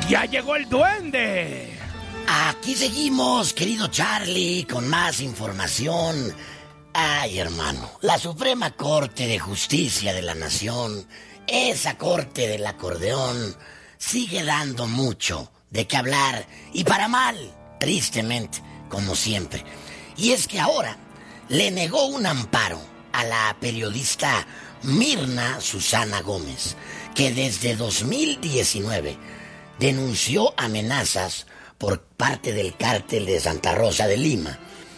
¡Ya llegó el duende! Aquí seguimos, querido Charlie, con más información. Ay, hermano, la Suprema Corte de Justicia de la Nación, esa corte del acordeón, sigue dando mucho de qué hablar, y para mal, tristemente, como siempre. Y es que ahora le negó un amparo a la periodista Mirna Susana Gómez, que desde 2019 denunció amenazas por parte del cártel de Santa Rosa de Lima.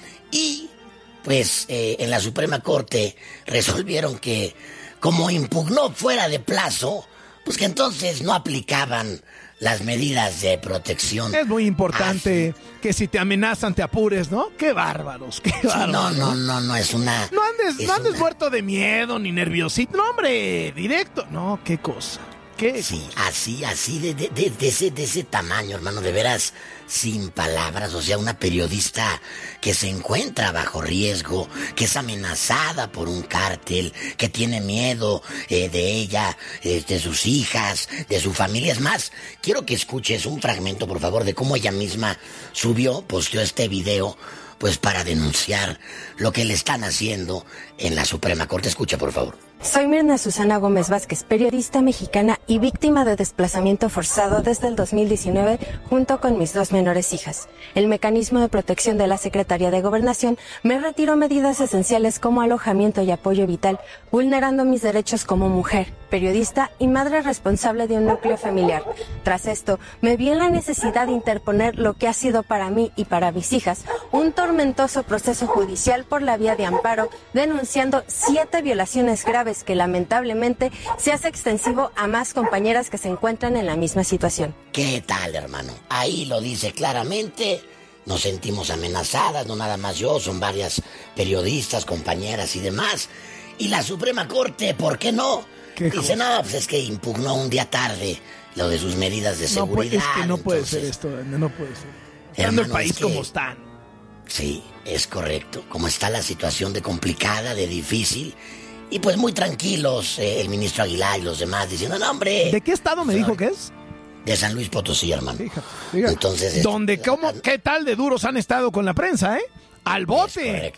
Y pues en la Suprema Corte resolvieron que, como impugnó fuera de plazo, pues que entonces no aplicaban las medidas de protección. Es muy importante que si te amenazan te apures, ¿no? ¡Qué bárbaros! ¡Qué bárbaros! No es una... No andes muerto de miedo ni nerviosito. No, hombre, directo. No, qué cosa. ¿Qué? Sí, así de ese tamaño, hermano, de veras, sin palabras. O sea, una periodista que se encuentra bajo riesgo, que es amenazada por un cártel, que tiene miedo de ella, de sus hijas, de su familia. Es más, quiero que escuches un fragmento, por favor, de cómo ella misma posteó este video, pues para denunciar lo que le están haciendo en la Suprema Corte. Escucha, por favor. Soy Mirna Susana Gómez Vázquez, periodista mexicana y víctima de desplazamiento forzado desde el 2019 junto con mis 2 menores hijas. El mecanismo de protección de la Secretaría de Gobernación me retiró medidas esenciales como alojamiento y apoyo vital, vulnerando mis derechos como mujer, periodista y madre responsable de un núcleo familiar. Tras esto, me vi en la necesidad de interponer lo que ha sido para mí y para mis hijas un tormentoso proceso judicial por la vía de amparo, denunciando 7 violaciones graves que lamentablemente se hace extensivo a más compañeras que se encuentran en la misma situación. ¿Qué tal, hermano? Ahí lo dice claramente. Nos sentimos amenazadas, no nada más yo, son varias periodistas, compañeras y demás. Y la Suprema Corte, ¿por qué no? Dice, no, pues es que impugnó un día tarde lo de sus medidas de seguridad. Es que no puede ser esto, no puede ser. Estando el país como está. Sí, es correcto. Como está la situación de complicada, de difícil. Y pues muy tranquilos, el ministro Aguilar y los demás diciendo, no, hombre. ¿De qué estado me dijo que es? De San Luis Potosí, hermano. Fíjate. Entonces, ¿qué tal de duros han estado con la prensa, eh? Al bote,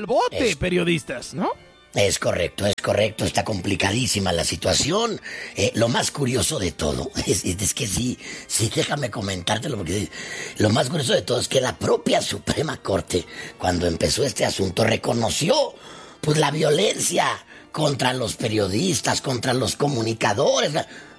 periodistas, ¿no? Es correcto, está complicadísima la situación. Lo más curioso de todo, es que sí, déjame comentártelo, porque lo más curioso de todo es que la propia Suprema Corte, cuando empezó este asunto, reconoció pues la violencia contra los periodistas, contra los comunicadores,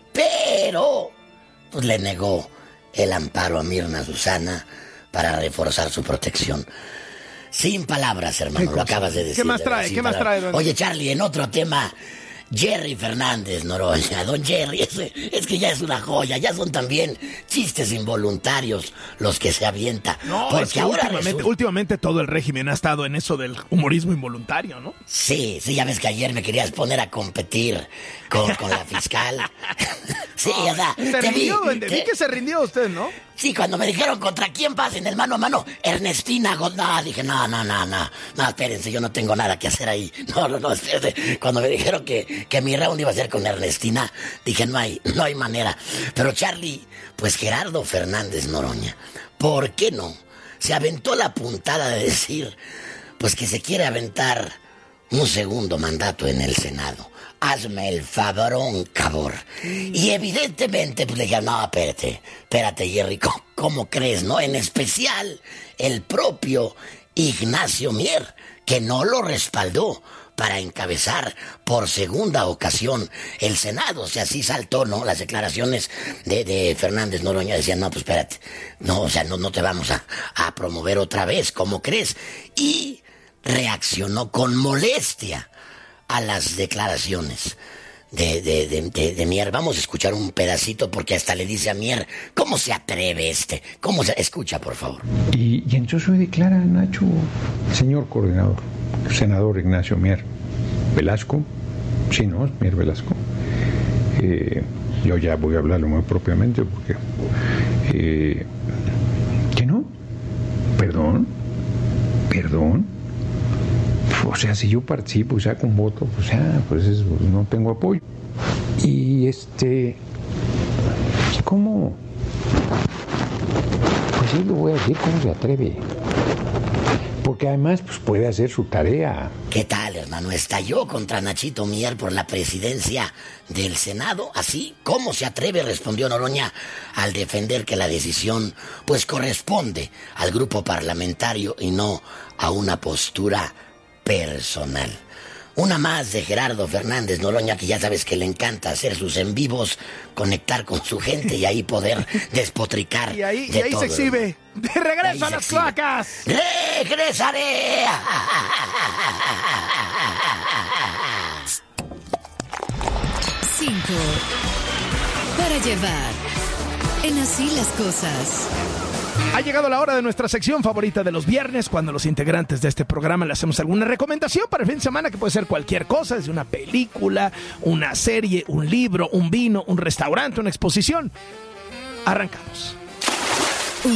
pero pues le negó el amparo a Mirna Susana para reforzar su protección. Sin palabras, hermano, lo acabas de decir. ¿Qué más trae? Oye, Charlie, en otro tema, Jerry Fernández Noroña, don Jerry, es que ya es una joya, ya son también chistes involuntarios los que se avienta. No, porque es que ahora últimamente todo el régimen ha estado en eso del humorismo involuntario, ¿no? Sí, ya ves que ayer me querías poner a competir con la fiscal. Sí, o sea, vi que se rindió usted, ¿no? Sí, cuando me dijeron contra quién vas en el mano a mano, Ernestina, dije, no, espérense, yo no tengo nada que hacer ahí. No, espérense. Cuando me dijeron que mi round iba a ser con Ernestina, dije, no hay manera. Pero Charlie, pues Gerardo Fernández Noroña, ¿por qué no? Se aventó la puntada de decir, pues que se quiere aventar un segundo mandato en el Senado. Hazme el favorón, cabor. Y evidentemente, pues le dije, no, espérate, Jerry, ¿cómo crees, no? En especial, el propio Ignacio Mier, que no lo respaldó para encabezar por segunda ocasión el Senado. O sea, sí saltó, ¿no? Las declaraciones de Fernández Noroña decían, no, pues espérate, no, o sea, no te vamos a promover otra vez, ¿cómo crees? Y reaccionó con molestia a las declaraciones de Mier. Vamos a escuchar un pedacito porque hasta le dice a Mier, ¿cómo se atreve este? Escucha, por favor. Y entonces hoy declara Nacho, señor coordinador, senador Ignacio Mier Velasco, sí, ¿no? Mier Velasco. Yo ya voy a hablarlo muy propiamente porque ¿que no? ¿Perdón? O sea, si yo participo y saco un voto, pues no tengo apoyo. Y ¿cómo Pues sí, lo voy a decir, ¿cómo se atreve? Porque además pues, puede hacer su tarea. ¿Qué tal, hermano? Estalló contra Nachito Mier por la presidencia del Senado. Así, ¿cómo se atreve? Respondió Noroña al defender que la decisión pues corresponde al grupo parlamentario y no a una postura personal. Una más de Gerardo Fernández Noroña, que ya sabes que le encanta hacer sus en vivos, conectar con su gente y ahí poder despotricar. Y ahí todo, se exhibe. De regreso a las cloacas. ¡Regresaré! 5 para llevar. En Así las Cosas. Ha llegado la hora de nuestra sección favorita de los viernes, cuando los integrantes de este programa le hacemos alguna recomendación para el fin de semana, que puede ser cualquier cosa, desde una película, una serie, un libro, un vino, un restaurante, una exposición. Arrancamos. 1.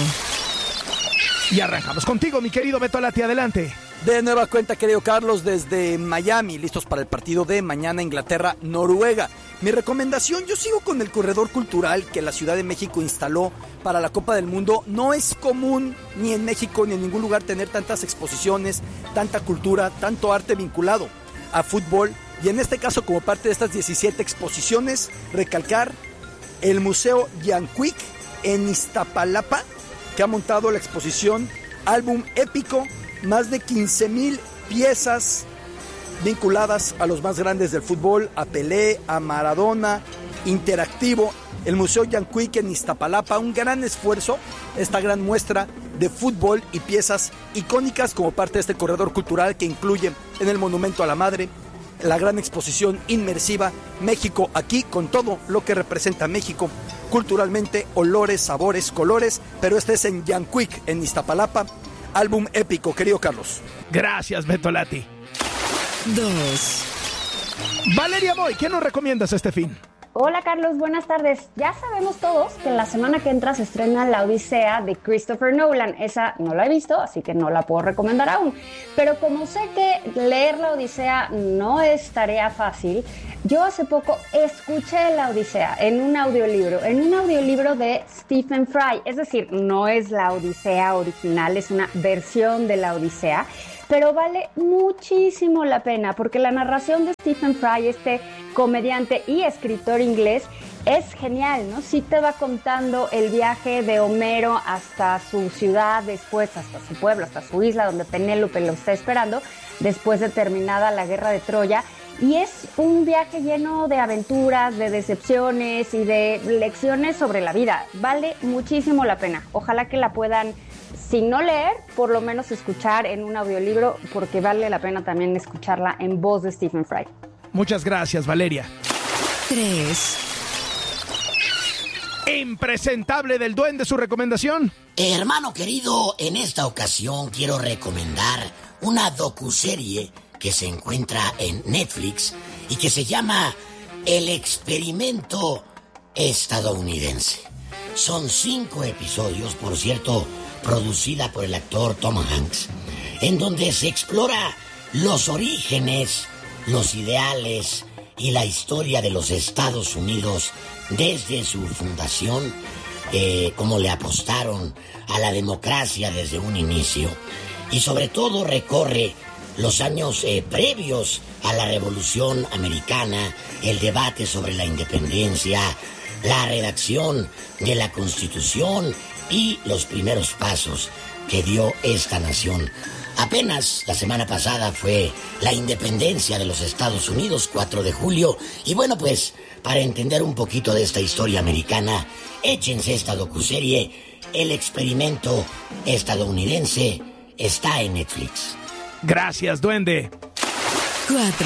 Y arrancamos contigo, mi querido Beto Lati, adelante. De nueva cuenta, querido Carlos, desde Miami, listos para el partido de mañana Inglaterra-Noruega. Mi recomendación, yo sigo con el corredor cultural que la Ciudad de México instaló para la Copa del Mundo. No es común ni en México ni en ningún lugar tener tantas exposiciones, tanta cultura, tanto arte vinculado a fútbol. Y en este caso, como parte de estas 17 exposiciones, recalcar el Museo Yanquic en Iztapalapa, que ha montado la exposición Álbum Épico, más de 15,000 piezas vinculadas a los más grandes del fútbol, a Pelé, a Maradona, interactivo. El Museo Yanquic en Iztapalapa, un gran esfuerzo, esta gran muestra de fútbol y piezas icónicas como parte de este corredor cultural que incluye en el Monumento a la Madre la gran exposición inmersiva México aquí, con todo lo que representa México culturalmente, olores, sabores, colores, pero este es en Yanquic en Iztapalapa. Álbum épico, querido Carlos. Gracias, Beto Lati. 2. Valeria Moy, ¿qué nos recomiendas este fin? Hola Carlos, buenas tardes. Ya sabemos todos que la semana que entra se estrena La Odisea de Christopher Nolan. Esa no la he visto, así que no la puedo recomendar aún. Pero como sé que leer La Odisea no es tarea fácil, yo hace poco escuché La Odisea en un audiolibro de Stephen Fry. Es decir, no es La Odisea original, es una versión de La Odisea. Pero vale muchísimo la pena porque la narración de Stephen Fry, este comediante y escritor inglés, es genial, ¿no? Sí te va contando el viaje de Homero hasta su ciudad, después hasta su pueblo, hasta su isla donde Penélope lo está esperando, después de terminada la guerra de Troya. Y es un viaje lleno de aventuras, de decepciones y de lecciones sobre la vida. Vale muchísimo la pena. Ojalá que la puedan, si no leer, por lo menos escuchar en un audiolibro, porque vale la pena también escucharla en voz de Stephen Fry. Muchas gracias, Valeria. 3. Impresentable del Duende, su recomendación. Hermano querido, en esta ocasión quiero recomendar una docuserie que se encuentra en Netflix y que se llama El Experimento Estadounidense. Son 5 episodios, por cierto, producida por el actor Tom Hanks, en donde se explora los orígenes, los ideales y la historia de los Estados Unidos desde su fundación, cómo le apostaron a la democracia desde un inicio, y sobre todo recorre los años previos a la Revolución Americana, el debate sobre la independencia, la redacción de la Constitución y los primeros pasos que dio esta nación. Apenas la semana pasada fue la independencia de los Estados Unidos, 4 de julio, y bueno, pues para entender un poquito de esta historia americana, échense esta docuserie, El Experimento Estadounidense, está en Netflix. Gracias, Duende. 4.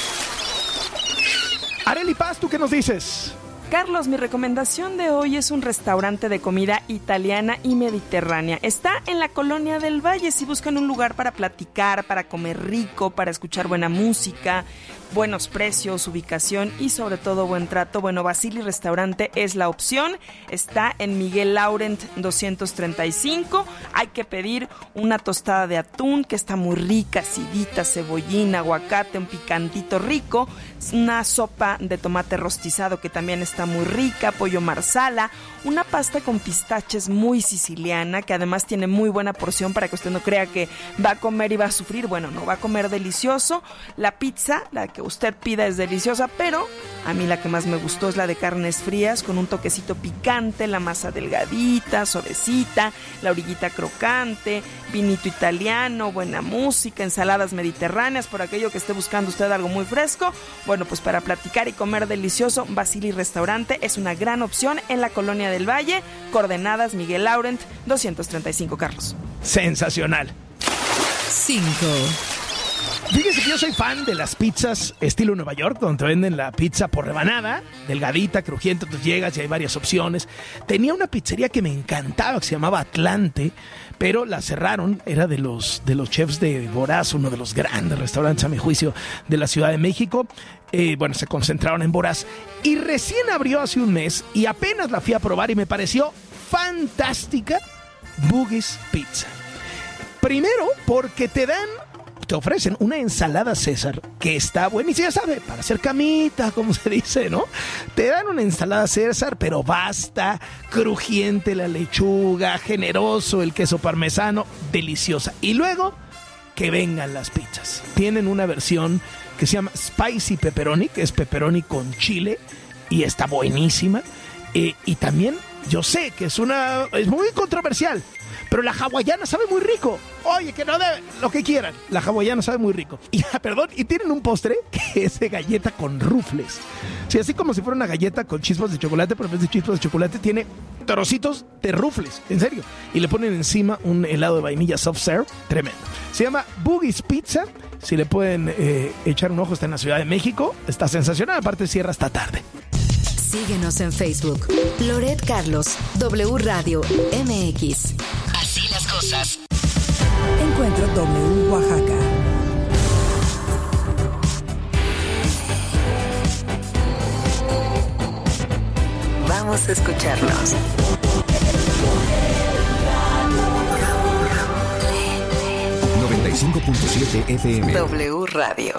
Arely Paz, ¿tú qué nos dices? Carlos, mi recomendación de hoy es un restaurante de comida italiana y mediterránea. Está en la Colonia del Valle. Si buscan un lugar para platicar, para comer rico, para escuchar buena música, buenos precios, ubicación y sobre todo buen trato, bueno, Basili Restaurante es la opción. Está en Miguel Laurent 235. Hay que pedir una tostada de atún que está muy rica, acidita, cebollín, aguacate, un picantito rico, una sopa de tomate rostizado que también está está muy rica, pollo marsala, una pasta con pistaches muy siciliana, que además tiene muy buena porción para que usted no crea que va a comer y va a sufrir. Bueno, no, va a comer delicioso. La pizza, la que usted pida, es deliciosa, pero a mí la que más me gustó es la de carnes frías, con un toquecito picante, la masa delgadita, suavecita, la orillita crocante, vinito italiano, buena música, ensaladas mediterráneas, por aquello que esté buscando usted algo muy fresco. Bueno, pues para platicar y comer delicioso, Basili Restaurante es una gran opción en la Colonia del Valle, coordenadas Miguel Laurent, 235, Carlos. Sensacional. 5. Fíjese que yo soy fan de las pizzas estilo Nueva York, donde te venden la pizza por rebanada, delgadita, crujiente, entonces llegas y hay varias opciones. Tenía una pizzería que me encantaba, que se llamaba Atlante, pero la cerraron, era de los chefs de Voraz, uno de los grandes restaurantes, a mi juicio, de la Ciudad de México. Se concentraron en Voraz y recién abrió hace un mes y apenas la fui a probar y me pareció fantástica. Boogie's Pizza. Primero, porque te ofrecen una ensalada César que está buenísima, ya sabe, para hacer camita, como se dice, ¿no? Te dan una ensalada César, pero basta, crujiente la lechuga, generoso el queso parmesano, deliciosa. Y luego, que vengan las pizzas. Tienen una versión que se llama Spicy Pepperoni, que es pepperoni con chile, y está buenísima. Y también, yo sé que es muy controversial, pero la hawaiana sabe muy rico. Oye, que no debe, lo que quieran. La hawaiana sabe muy rico. Y tienen un postre que es de galleta con rufles. Sí, así como si fuera una galleta con chispas de chocolate, pero en vez de chispas de chocolate tiene trocitos de rufles, en serio. Y le ponen encima un helado de vainilla soft serve, tremendo. Se llama Boogie's Pizza. Si le pueden echar un ojo, está en la Ciudad de México. Está sensacional, aparte cierra hasta tarde. Síguenos en Facebook. Loret Carlos, W Radio MX. Así las cosas. Encuentro W Oaxaca. Vamos a escucharnos. 95.7 FM. W Radio.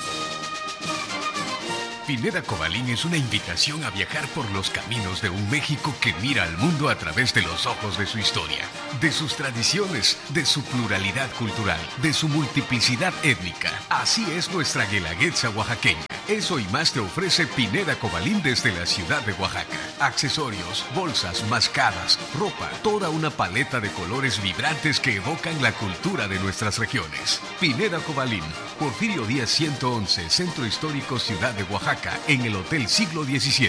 Pineda Cobalín es una invitación a viajar por los caminos de un México que mira al mundo a través de los ojos de su historia, de sus tradiciones, de su pluralidad cultural, de su multiplicidad étnica. Así es nuestra guelaguetza oaxaqueña. Eso y más te ofrece Pineda Cobalín desde la ciudad de Oaxaca. Accesorios, bolsas, mascadas, ropa, toda una paleta de colores vibrantes que evocan la cultura de nuestras regiones. Pineda Cobalín, Porfirio Díaz 111, Centro Histórico Ciudad de Oaxaca, en el Hotel Siglo XVII.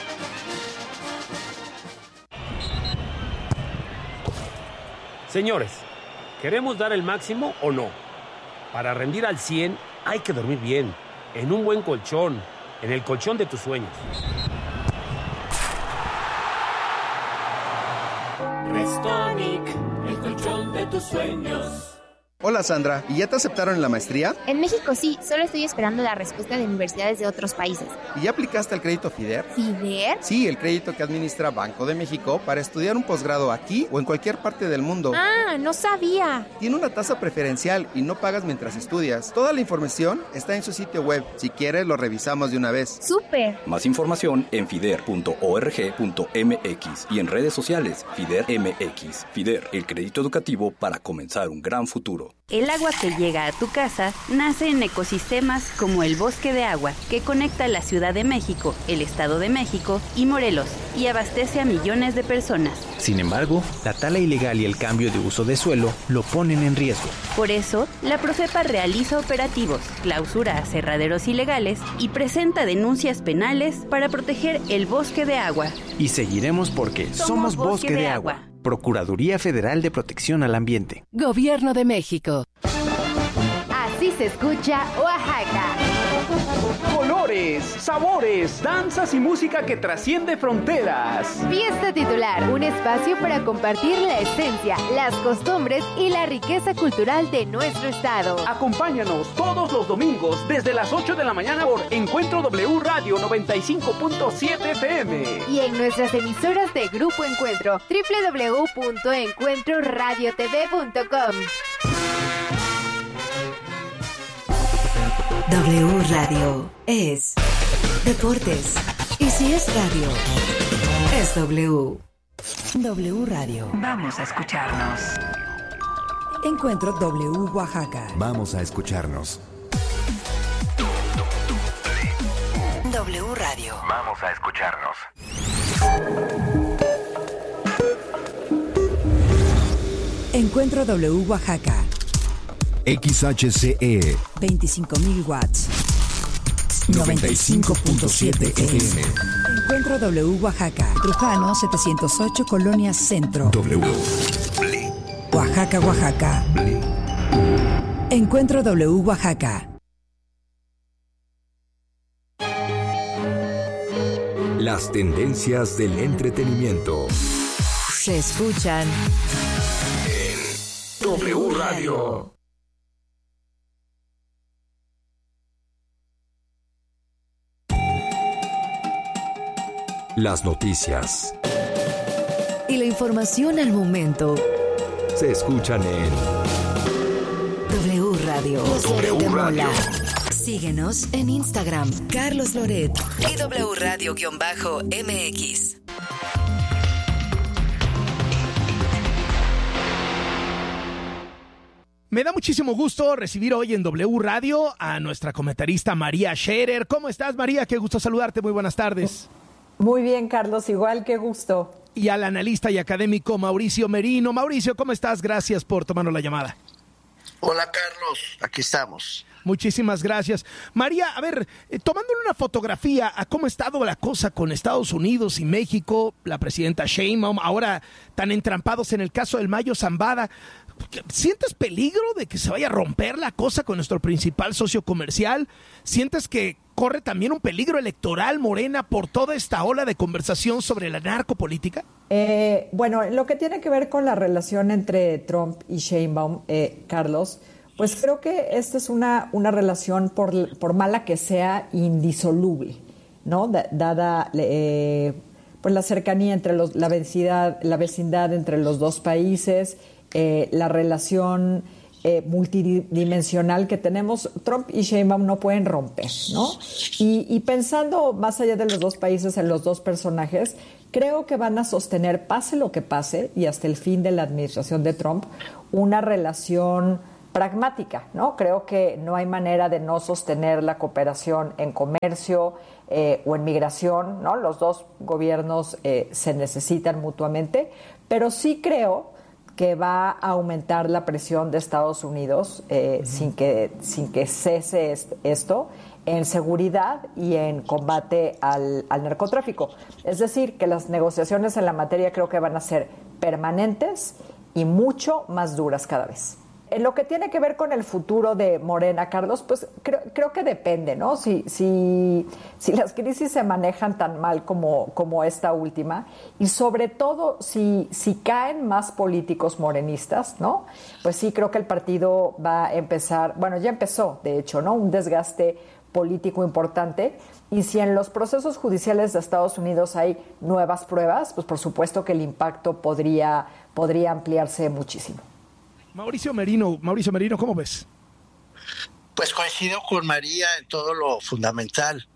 Señores, ¿queremos dar el máximo o no? Para rendir al 100 hay que dormir bien, en un buen colchón, en el colchón de tus sueños. Restonic, el colchón de tus sueños. Hola Sandra, ¿y ya te aceptaron en la maestría? En México sí, solo estoy esperando la respuesta de universidades de otros países. ¿Y ya aplicaste al crédito FIDER? ¿FIDER? Sí, el crédito que administra Banco de México para estudiar un posgrado aquí o en cualquier parte del mundo. Ah, no sabía. Tiene una tasa preferencial y no pagas mientras estudias. Toda la información está en su sitio web. Si quieres, lo revisamos de una vez. ¡Súper! Más información en fider.org.mx y en redes sociales FIDER MX. FIDER, el crédito educativo para comenzar un gran futuro. El agua que llega a tu casa nace en ecosistemas como el Bosque de Agua, que conecta la Ciudad de México, el Estado de México y Morelos, y abastece a millones de personas. Sin embargo, la tala ilegal y el cambio de uso de suelo lo ponen en riesgo. Por eso, la Profepa realiza operativos, clausura aserraderos ilegales y presenta denuncias penales para proteger el Bosque de Agua. Y seguiremos porque somos Bosque de Agua. Procuraduría Federal de Protección al Ambiente. Gobierno de México. Así se escucha Oaxaca. Colores, sabores, danzas y música que trasciende fronteras. Fiesta Titular, un espacio para compartir la esencia, las costumbres y la riqueza cultural de nuestro estado. Acompáñanos todos los domingos desde las 8 de la mañana por Encuentro W Radio 95.7 FM. Y en nuestras emisoras de Grupo Encuentro, www.encuentroradiotv.com. W Radio es deportes, Si es radio, es W. W Radio. Vamos a escucharnos. Encuentro W Oaxaca. Vamos a escucharnos. W Radio. Vamos a escucharnos. Encuentro W Oaxaca. XHCE 25.000 watts. 95.7 FM. Encuentro W Oaxaca. Trujano 708 Colonia Centro. W. Oaxaca, Oaxaca. Encuentro W Oaxaca. Las tendencias del entretenimiento. Se escuchan en W Radio. Las noticias y la información al momento se escuchan en W Radio. W Radio. Síguenos en Instagram, Carlos Loret y W Radio-MX. Me da muchísimo gusto recibir hoy en W Radio a nuestra comentarista María Scherer. ¿Cómo estás, María? Qué gusto saludarte. Muy buenas tardes. Muy bien, Carlos. Igual, qué gusto. Y al analista y académico Mauricio Merino. Mauricio, ¿cómo estás? Gracias por tomarnos la llamada. Hola, Carlos. Aquí estamos. Muchísimas gracias. María, a ver, tomándole una fotografía a cómo ha estado la cosa con Estados Unidos y México, la presidenta Sheinbaum, ahora tan entrampados en el caso del Mayo Zambada, ¿sientes peligro de que se vaya a romper la cosa con nuestro principal socio comercial? ¿Sientes que corre también un peligro electoral Morena por toda esta ola de conversación sobre la narcopolítica? Bueno, lo que tiene que ver con la relación entre Trump y Sheinbaum, Carlos, pues creo que esta es una relación, por mala que sea, indisoluble, ¿no? Dada pues la cercanía entre la vecindad entre los dos países, la relación multidimensional que tenemos. Trump y Sheinbaum no pueden romper, ¿no? Y pensando más allá de los dos países, en los dos personajes, creo que van a sostener, pase lo que pase, y hasta el fin de la administración de Trump, una relación pragmática, ¿no? Creo que no hay manera de no sostener la cooperación en comercio o en migración, ¿no? Los dos gobiernos se necesitan mutuamente, pero sí creo que va a aumentar la presión de Estados Unidos sin que cese esto en seguridad y en combate al narcotráfico. Es decir, que las negociaciones en la materia creo que van a ser permanentes y mucho más duras cada vez. En lo que tiene que ver con el futuro de Morena, Carlos, pues creo que depende, ¿no? Si las crisis se manejan tan mal como esta última, y sobre todo si caen más políticos morenistas, ¿no? Pues sí, creo que el partido va a empezar, bueno, ya empezó, de hecho, ¿no? Un desgaste político importante. Y si en los procesos judiciales de Estados Unidos hay nuevas pruebas, pues por supuesto que el impacto podría ampliarse muchísimo. Mauricio Merino, ¿cómo ves? Pues coincido con María en todo lo fundamental.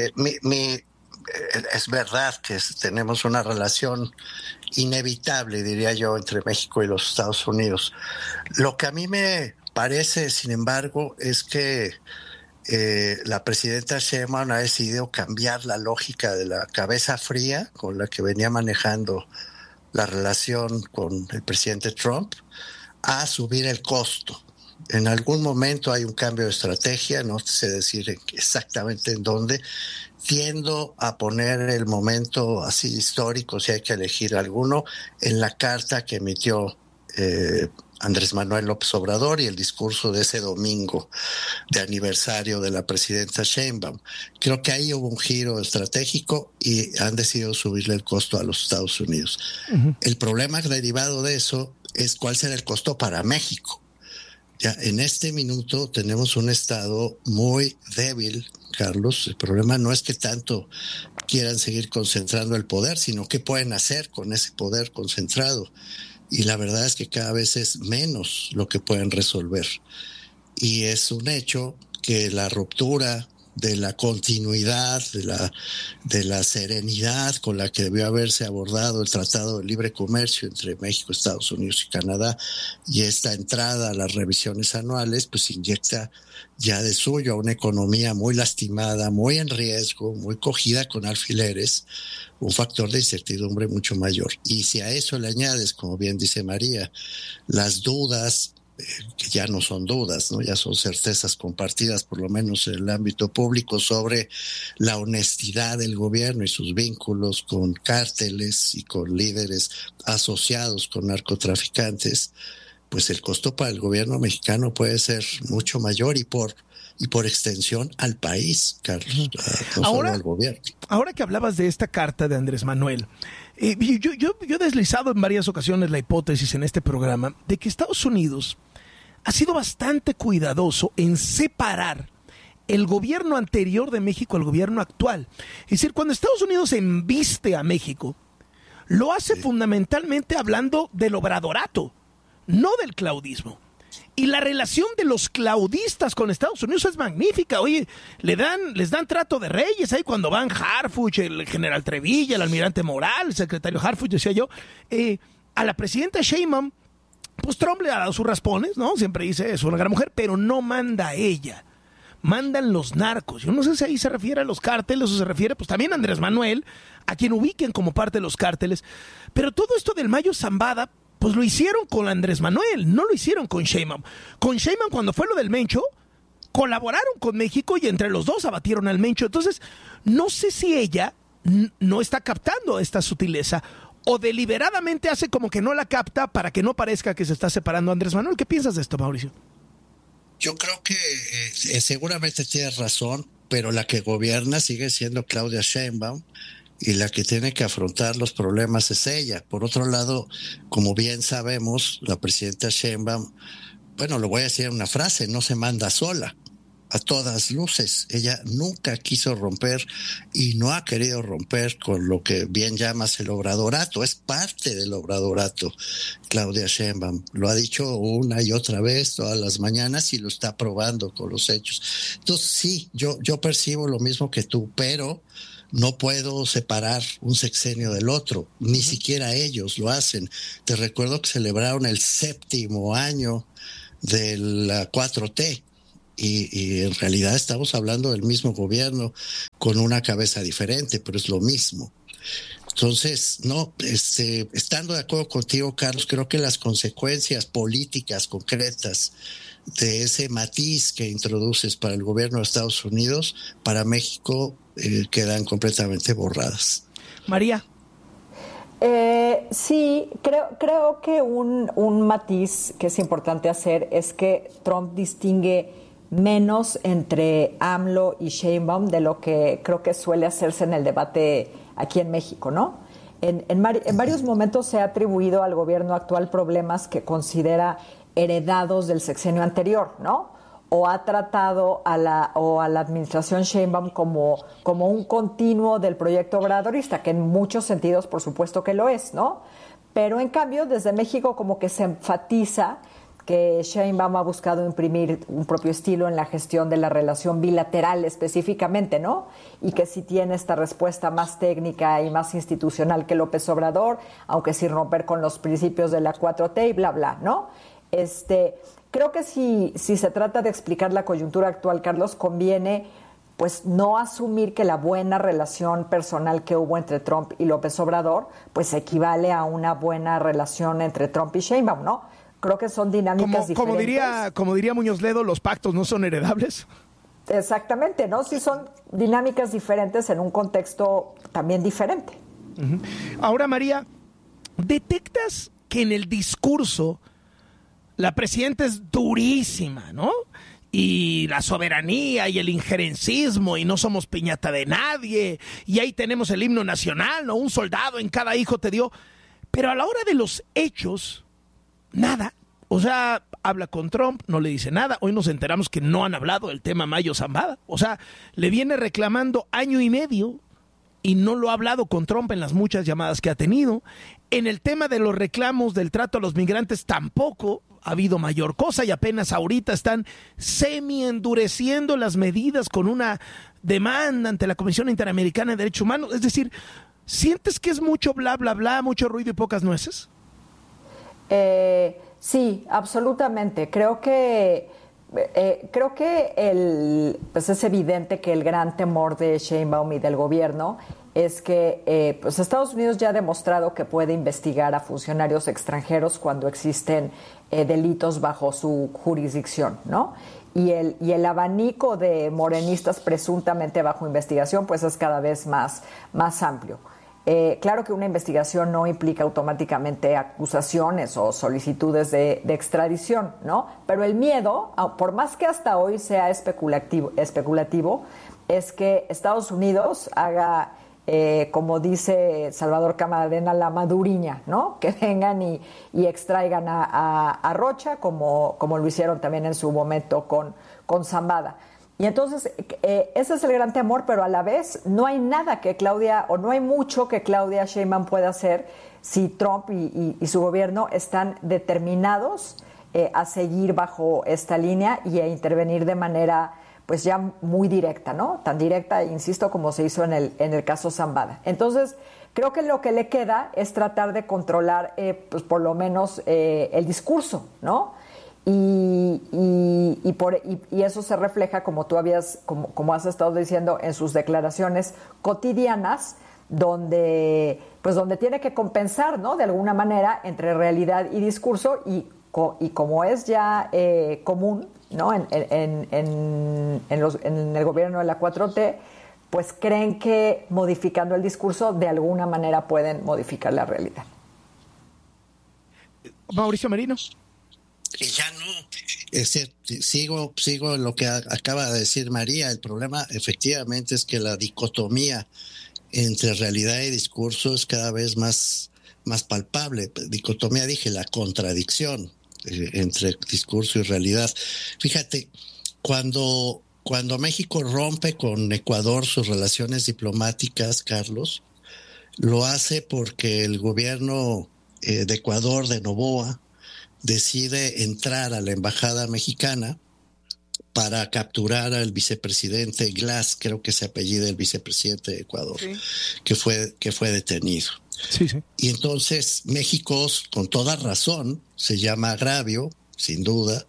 Es verdad que tenemos una relación inevitable, diría yo, entre México y los Estados Unidos. Lo que a mí me parece, sin embargo, es que la presidenta Sheinbaum ha decidido cambiar la lógica de la cabeza fría con la que venía manejando la relación con el presidente Trump, a subir el costo. En algún momento hay un cambio de estrategia, no sé decir exactamente en dónde. Tiendo a poner el momento así histórico, si hay que elegir alguno, en la carta que emitió Andrés Manuel López Obrador y el discurso de ese domingo de aniversario de la presidenta Sheinbaum. Creo que ahí hubo un giro estratégico y han decidido subirle el costo a los Estados Unidos. Uh-huh. El problema derivado de eso es cuál será el costo para México. Ya en este minuto tenemos un estado muy débil, Carlos. El problema no es que tanto quieran seguir concentrando el poder, sino qué pueden hacer con ese poder concentrado. Y la verdad es que cada vez es menos lo que pueden resolver. Y es un hecho que la ruptura de la continuidad, de la serenidad con la que debió haberse abordado el Tratado de Libre Comercio entre México, Estados Unidos y Canadá, y esta entrada a las revisiones anuales, pues inyecta ya de suyo a una economía muy lastimada, muy en riesgo, muy cogida con alfileres, un factor de incertidumbre mucho mayor. Y si a eso le añades, como bien dice María, las dudas, que ya no son dudas, ¿no? Ya son certezas compartidas, por lo menos en el ámbito público, sobre la honestidad del gobierno y sus vínculos con cárteles y con líderes asociados con narcotraficantes, pues el costo para el gobierno mexicano puede ser mucho mayor y por extensión al país, Carlos, no solo al gobierno. Ahora que hablabas de esta carta de Andrés Manuel, yo he deslizado en varias ocasiones la hipótesis en este programa de que Estados Unidos ha sido bastante cuidadoso en separar el gobierno anterior de México al gobierno actual. Es decir, cuando Estados Unidos embiste a México, lo hace fundamentalmente hablando del obradorato, no del claudismo. Y la relación de los claudistas con Estados Unidos es magnífica. Oye, les dan trato de reyes ahí cuando van Harfuch, el general Trevilla, el almirante Moral, el secretario Harfuch, decía yo, a la presidenta Sheinbaum, pues Trump le ha dado sus raspones, ¿no? Siempre dice, es una gran mujer, pero no manda ella. Mandan los narcos. Yo no sé si ahí se refiere a los cárteles o se refiere pues también a Andrés Manuel, a quien ubiquen como parte de los cárteles. Pero todo esto del Mayo Zambada, pues lo hicieron con Andrés Manuel, no lo hicieron con Sheinbaum. Con Sheinbaum, cuando fue lo del Mencho, colaboraron con México y entre los dos abatieron al Mencho. Entonces, no sé si ella no está captando esta sutileza o deliberadamente hace como que no la capta para que no parezca que se está separando a Andrés Manuel. ¿Qué piensas de esto, Mauricio? Yo creo que seguramente tienes razón, pero la que gobierna sigue siendo Claudia Sheinbaum y la que tiene que afrontar los problemas es ella. Por otro lado, como bien sabemos, la presidenta Sheinbaum, bueno, lo voy a decir en una frase, no se manda sola. A todas luces, ella nunca quiso romper y no ha querido romper con lo que bien llamas el obradorato, es parte del obradorato. Claudia Sheinbaum lo ha dicho una y otra vez todas las mañanas y lo está probando con los hechos. Entonces sí, yo percibo lo mismo que tú, pero no puedo separar un sexenio del otro, ni siquiera ellos lo hacen. Te recuerdo que celebraron el 7º año de la 4T. Y en realidad estamos hablando del mismo gobierno con una cabeza diferente, pero es lo mismo. Entonces, estando de acuerdo contigo, Carlos, creo que las consecuencias políticas concretas de ese matiz que introduces para el gobierno de Estados Unidos, para México, quedan completamente borradas. María. Sí, creo que un matiz que es importante hacer es que Trump distingue menos entre AMLO y Sheinbaum de lo que creo que suele hacerse en el debate aquí en México, ¿no? En varios momentos se ha atribuido al gobierno actual problemas que considera heredados del sexenio anterior, ¿no? O ha tratado a la administración Sheinbaum como un continuo del proyecto obradorista, que en muchos sentidos, por supuesto que lo es, ¿no? Pero en cambio, desde México como que se enfatiza que Sheinbaum ha buscado imprimir un propio estilo en la gestión de la relación bilateral específicamente, ¿no? Y que sí tiene esta respuesta más técnica y más institucional que López Obrador, aunque sin romper con los principios de la 4T y bla, bla, ¿no? Creo que si se trata de explicar la coyuntura actual, Carlos, conviene pues no asumir que la buena relación personal que hubo entre Trump y López Obrador pues equivale a una buena relación entre Trump y Sheinbaum, ¿no? Creo que son dinámicas diferentes. Como diría Muñoz Ledo, los pactos no son heredables. Exactamente, ¿no? Sí son dinámicas diferentes en un contexto también diferente. Uh-huh. Ahora, María, ¿detectas que en el discurso la presidenta es durísima, ¿no? Y la soberanía y el injerencismo y no somos piñata de nadie y ahí tenemos el himno nacional, ¿no? Un soldado en cada hijo te dio. Pero a la hora de los hechos, nada. O sea, habla con Trump, no le dice nada. Hoy nos enteramos que no han hablado del tema Mayo Zambada. O sea, le viene reclamando año y medio y no lo ha hablado con Trump en las muchas llamadas que ha tenido. En el tema de los reclamos del trato a los migrantes tampoco ha habido mayor cosa y apenas ahorita están semi-endureciendo las medidas con una demanda ante la Comisión Interamericana de Derechos Humanos. Es decir, ¿sientes que es mucho bla, bla, bla, mucho ruido y pocas nueces? Sí, absolutamente. Creo que pues es evidente que el gran temor de Sheinbaum y del gobierno es que pues Estados Unidos ya ha demostrado que puede investigar a funcionarios extranjeros cuando existen delitos bajo su jurisdicción, ¿no? Y el abanico de morenistas presuntamente bajo investigación pues es cada vez más amplio. Claro que una investigación no implica automáticamente acusaciones o solicitudes de extradición, ¿no? Pero el miedo, por más que hasta hoy sea especulativo, es que Estados Unidos haga, como dice Salvador Camarena, la maduriña, ¿no? Que vengan y extraigan a Rocha, como lo hicieron también en su momento con Zambada. Y entonces, ese es el gran temor, pero a la vez no hay nada que Claudia, o no hay mucho que Claudia Sheinbaum pueda hacer si Trump y su gobierno están determinados a seguir bajo esta línea y a intervenir de manera pues ya muy directa, ¿no? Tan directa, insisto, como se hizo en el caso Zambada. Entonces, creo que lo que le queda es tratar de controlar, pues por lo menos, el discurso, ¿no? Y eso se refleja, como tú como has estado diciendo, en sus declaraciones cotidianas, donde tiene que compensar, ¿no? De alguna manera entre realidad y discurso, y como es ya común, ¿no? En el gobierno de la 4T, pues creen que modificando el discurso de alguna manera pueden modificar la realidad. Mauricio Merino. Ya no, sigo en lo que acaba de decir María. El problema efectivamente es que la dicotomía entre realidad y discurso es cada vez más palpable. Dicotomía, dije, la contradicción entre discurso y realidad. Fíjate, cuando México rompe con Ecuador sus relaciones diplomáticas, Carlos, lo hace porque el gobierno de Ecuador, de Noboa, decide entrar a la embajada mexicana para capturar al vicepresidente Glass, creo que se apellida el vicepresidente de Ecuador, sí, que fue detenido. Sí, sí. Y entonces México, con toda razón, se llama agravio, sin duda,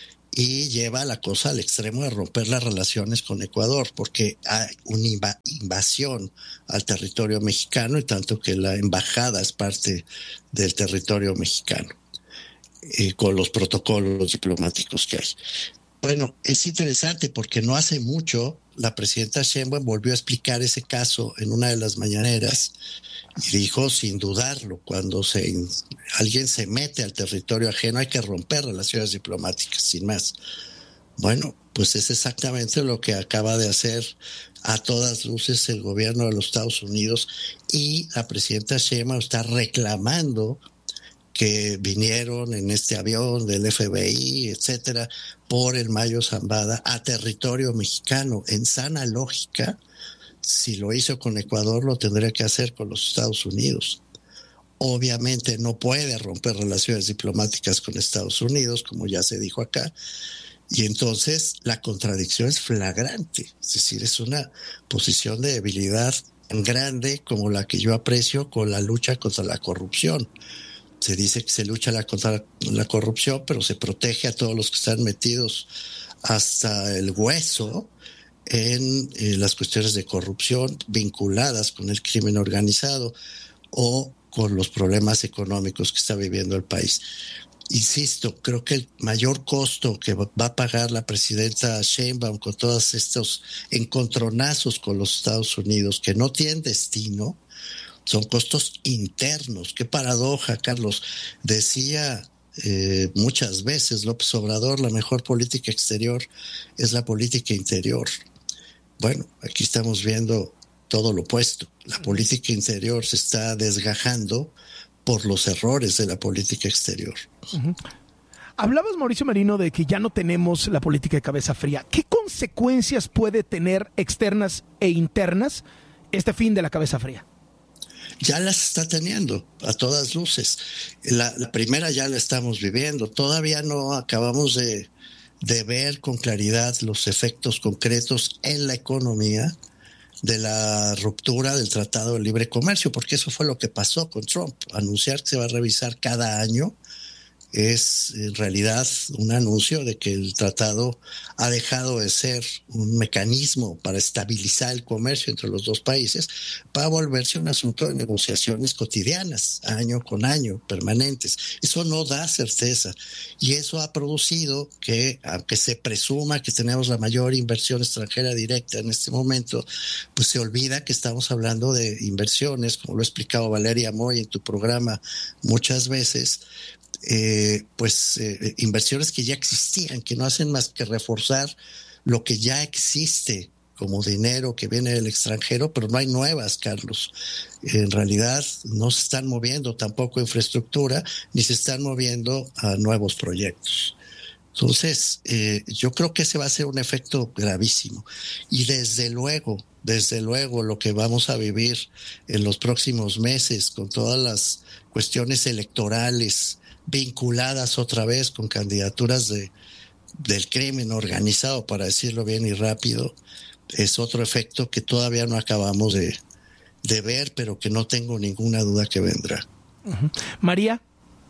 y lleva la cosa al extremo de romper las relaciones con Ecuador, porque hay una invasión al territorio mexicano, y tanto que la embajada es parte del territorio mexicano. Con los protocolos diplomáticos que hay. Bueno, es interesante porque no hace mucho la presidenta Sheinbaum volvió a explicar ese caso en una de las mañaneras y dijo, sin dudarlo, cuando alguien se mete al territorio ajeno hay que romper relaciones diplomáticas, sin más. Bueno, pues es exactamente lo que acaba de hacer a todas luces el gobierno de los Estados Unidos, y la presidenta Sheinbaum está reclamando que vinieron en este avión del FBI, etcétera, por el Mayo Zambada a territorio mexicano. En sana lógica, si lo hizo con Ecuador, lo tendría que hacer con los Estados Unidos. Obviamente no puede romper relaciones diplomáticas con Estados Unidos, como ya se dijo acá, y entonces la contradicción es flagrante. Es decir, es una posición de debilidad tan grande como la que yo aprecio con la lucha contra la corrupción. Se dice que se lucha contra la corrupción, pero se protege a todos los que están metidos hasta el hueso en las cuestiones de corrupción vinculadas con el crimen organizado o con los problemas económicos que está viviendo el país. Insisto, creo que el mayor costo que va a pagar la presidenta Sheinbaum con todos estos encontronazos con los Estados Unidos, que no tienen destino, son costos internos. Qué paradoja, Carlos. Decía muchas veces López Obrador, la mejor política exterior es la política interior. Bueno, aquí estamos viendo todo lo opuesto. La política interior se está desgajando por los errores de la política exterior. Uh-huh. Hablabas, Mauricio Merino, de que ya no tenemos la política de cabeza fría. ¿Qué consecuencias puede tener externas e internas este fin de la cabeza fría? ya las está teniendo a todas luces. La primera ya la estamos viviendo. Todavía no acabamos de ver con claridad los efectos concretos en la economía de la ruptura del Tratado de Libre Comercio, porque eso fue lo que pasó con Trump. Anunciar que se va a revisar cada año es en realidad un anuncio de que el tratado ha dejado de ser un mecanismo para estabilizar el comercio entre los dos países para volverse un asunto de negociaciones cotidianas, año con año, permanentes. Eso no da certeza y eso ha producido que, aunque se presuma que tenemos la mayor inversión extranjera directa en este momento, pues se olvida que estamos hablando de inversiones, como lo ha explicado Valeria Moy en tu programa muchas veces, inversiones que ya existían, que no hacen más que reforzar lo que ya existe como dinero que viene del extranjero, pero no hay nuevas, Carlos. En realidad no se están moviendo tampoco infraestructura, ni se están moviendo a nuevos proyectos. Entonces, yo creo que ese va a ser un efecto gravísimo. Y desde luego, lo que vamos a vivir en los próximos meses con todas las cuestiones electorales vinculadas otra vez con candidaturas del crimen organizado, para decirlo bien y rápido, es otro efecto que todavía no acabamos de ver, pero que no tengo ninguna duda que vendrá. Uh-huh. María.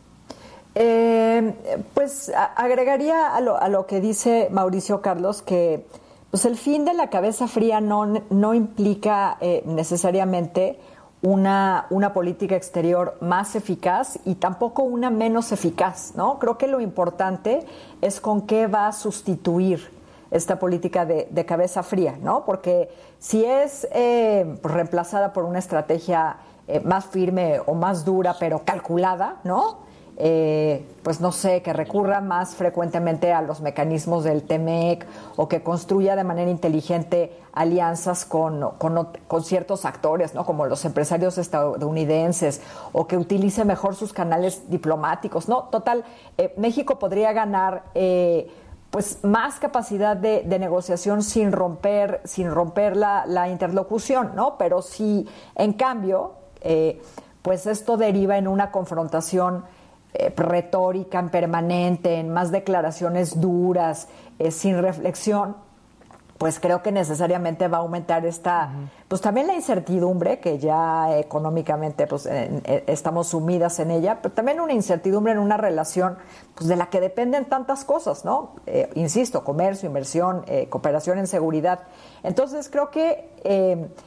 Pues agregaría a lo que dice Mauricio Carlos que pues el fin de la cabeza fría no implica necesariamente una política exterior más eficaz y tampoco una menos eficaz, ¿no? Creo que lo importante es con qué va a sustituir esta política de cabeza fría, ¿no? Porque si es reemplazada por una estrategia más firme o más dura, pero calculada, ¿no? Pues no sé, que recurra más frecuentemente a los mecanismos del TEMEC o que construya de manera inteligente alianzas con ciertos actores, ¿no? Como los empresarios estadounidenses, o que utilice mejor sus canales diplomáticos, ¿no? Total, México podría ganar pues más capacidad de negociación sin romper la interlocución, ¿no? Pero si en cambio pues esto deriva en una confrontación retórica permanente, en más declaraciones duras, sin reflexión, pues creo que necesariamente va a aumentar pues también la incertidumbre, que ya económicamente pues estamos sumidas en ella, pero también una incertidumbre en una relación pues de la que dependen tantas cosas, ¿no? Insisto, comercio, inversión, cooperación en seguridad. Entonces creo que